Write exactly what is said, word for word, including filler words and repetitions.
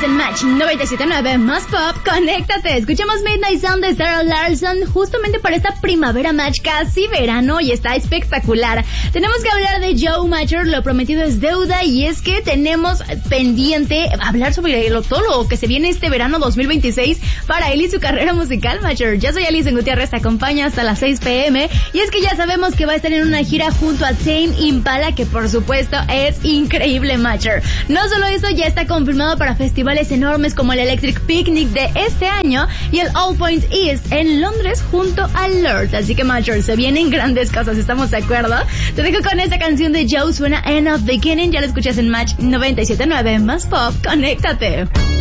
en Match noventa y siete punto nueve más Pop, conéctate. Escuchamos Midnight Sun de Sarah Larson justamente para esta primavera Match, casi verano, y está espectacular. Tenemos que hablar de Joe Macher, lo prometido es deuda, y es que tenemos pendiente hablar sobre lo, todo lo que se viene este verano dos mil veintiséis para él y su carrera musical, Macher. Yo soy Alison Gutiérrez, te acompaña hasta las seis pm, y es que ya sabemos que va a estar en una gira junto a Tame Impala, que por supuesto es increíble, Macher. No solo eso, ya está confirmado para festivales enormes como el Electric Picnic de este año y el All Points East en Londres junto a Lord. Así que, Macher, se vienen grandes cosas, ¿estamos de acuerdo? Te dejo con esta canción de Joe, suena End of Beginning, ya la escuchas en Match noventa y siete punto nueve más Pop, conéctate.